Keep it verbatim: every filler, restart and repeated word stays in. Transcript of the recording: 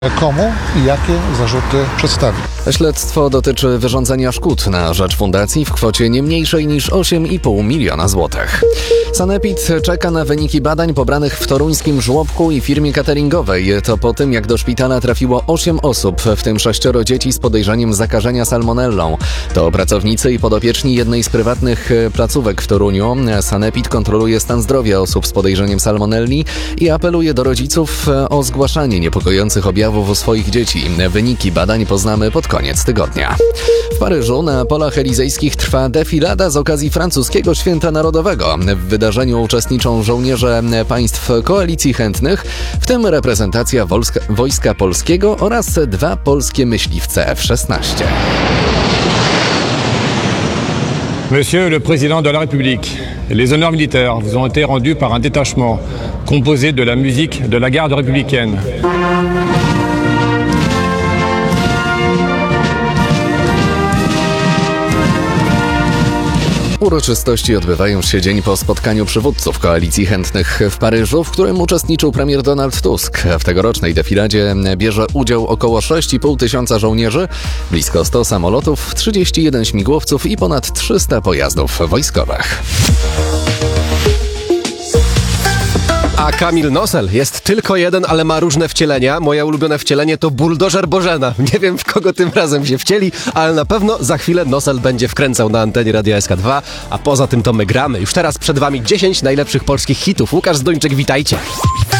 Komu i jakie zarzuty przedstawi? Śledztwo dotyczy wyrządzenia szkód na rzecz fundacji w kwocie nie mniejszej niż osiem i pół miliona złotych. Sanepid czeka na wyniki badań pobranych w toruńskim żłobku i firmie cateringowej. To po tym, jak do szpitala trafiło osiem osób, w tym sześcioro dzieci z podejrzeniem zakażenia salmonellą. To pracownicy i podopieczni jednej z prywatnych placówek w Toruniu. Sanepid kontroluje stan zdrowia osób z podejrzeniem salmonelli i apeluje do rodziców o zgłaszanie niepokojących objawów u swoich dzieci. Wyniki badań poznamy pod koniec tygodnia. W Paryżu na polach elizejskich trwa defilada z okazji francuskiego Święta Narodowego. W wydarzeniu uczestniczą żołnierze państw koalicji chętnych, w tym reprezentacja Wojska, Wojska Polskiego oraz dwa polskie myśliwce F szesnaście. Monsieur le Président de la République, les honneurs militaires vous ont été rendus par un détachement composé de la musique de la garde républicaine. Uroczystości odbywają się dzień po spotkaniu przywódców koalicji chętnych w Paryżu, w którym uczestniczył premier Donald Tusk. W tegorocznej defiladzie bierze udział około sześć i pół tysiąca żołnierzy, blisko sto samolotów, trzydzieści jeden śmigłowców i ponad trzysta pojazdów wojskowych. A Kamil Nosel jest tylko jeden, ale ma różne wcielenia. Moje ulubione wcielenie to buldożer Bożena. Nie wiem, w kogo tym razem się wcieli, ale na pewno za chwilę Nosel będzie wkręcał na antenie Radia S K dwa, a poza tym to my gramy. Już teraz przed wami dziesięć najlepszych polskich hitów. Łukasz Zdończyk, witajcie.